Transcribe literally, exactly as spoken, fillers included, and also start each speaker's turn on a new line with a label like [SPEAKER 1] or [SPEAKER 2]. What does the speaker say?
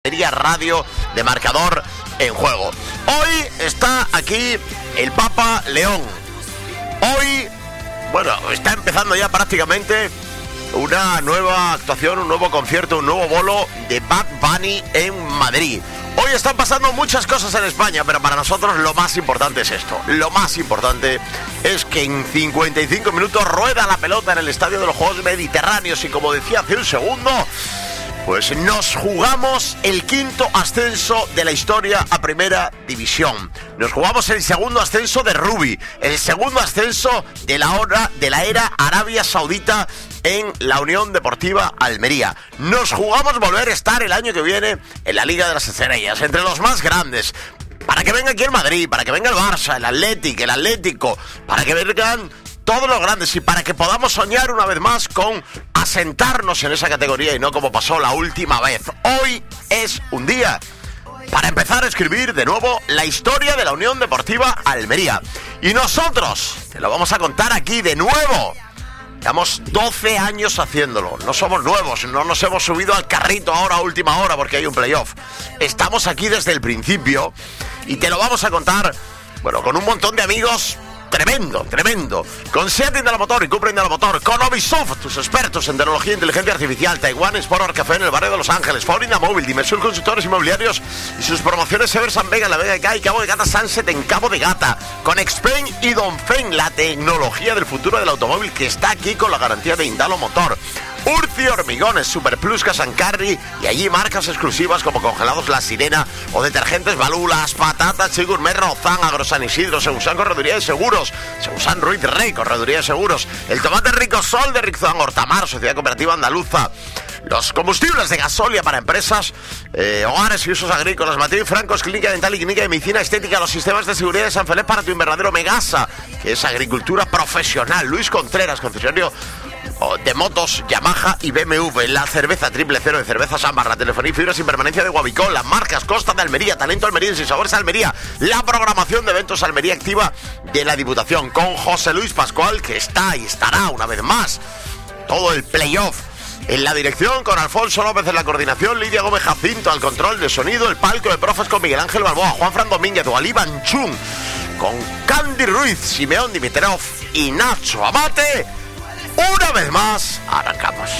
[SPEAKER 1] Radio de Marcador en Juego. Hoy está aquí el Papa León. Hoy, bueno, está empezando ya prácticamente una nueva actuación, un nuevo concierto, un nuevo bolo de Bad Bunny en Madrid. Hoy están pasando muchas cosas en España, pero para nosotros lo más importante es esto. Lo más importante es que en cincuenta y cinco minutos rueda la pelota en el Estadio de los Juegos Mediterráneos y, como decía hace un segundo, pues nos jugamos el quinto ascenso de la historia a Primera División. Nos jugamos el segundo ascenso de Rubi, el segundo ascenso de la hora de la era Arabia Saudita en la Unión Deportiva Almería. Nos jugamos volver a estar el año que viene en la Liga de las Estrellas, entre los más grandes. Para que venga aquí el Madrid, para que venga el Barça, el Atlético, el Atlético, para que vengan todos los grandes y para que podamos soñar una vez más con asentarnos en esa categoría y no como pasó la última vez. Hoy es un día para empezar a escribir de nuevo la historia de la Unión Deportiva Almería. Y nosotros te lo vamos a contar aquí de nuevo. Llevamos doce años haciéndolo. No somos nuevos, no nos hemos subido al carrito ahora a última hora porque hay un playoff. Estamos aquí desde el principio y te lo vamos a contar, bueno, con un montón de amigos. Tremendo, tremendo. Con SEAT Indalamotor y Cupra Indalamotor. Con Obisoft, tus expertos en tecnología e inteligencia artificial. Taiwán Sport Café en el barrio de Los Ángeles. Faurinda Móvil, Dimensión Consultores Inmobiliarios y sus promociones Ever San Vega, La Vega de Cá y Cabo de Gata Sunset en Cabo de Gata. Con Xpeng y Dongfeng, la tecnología del futuro del automóvil que está aquí con la garantía de Indalamotor. Urci Hormigones, Super Plus Casancarri y allí marcas exclusivas como Congelados La Sirena o detergentes Balulas, Patatas, Chigurmet, Rozán, Agrosan Isidro, Seusan Correduría de Seguros, Seusan Ruiz Rey, Correduría de Seguros, el tomate Rico Sol de Rizán Hortamar, Sociedad Cooperativa Andaluza, los combustibles de gasolina para empresas, eh, hogares y usos agrícolas, Mateo y Francos, Clínica Dental y Clínica de Medicina Estética, los sistemas de seguridad de San Felipe para tu invernadero Megasa, que es agricultura profesional, Luis Contreras, concesionario de motos Yamaha y B M W, la cerveza triple cero de cerveza Sambar, la telefonía y fibra sin permanencia de Guavicol, las marcas Costa de Almería, Talento Almeriense y Sabores Almería, la programación de eventos Almería activa de la Diputación con José Luis Pascual, que está y estará una vez más todo el playoff en la dirección, con Alfonso López en la coordinación, Lidia Gómez Jacinto al control de sonido, el palco de profes con Miguel Ángel Balboa, Juan Fran Domínguez, Walí Banchún, con Candy Ruiz, Simeón Dimitrov y Nacho Abate. Una vez más, arrancamos.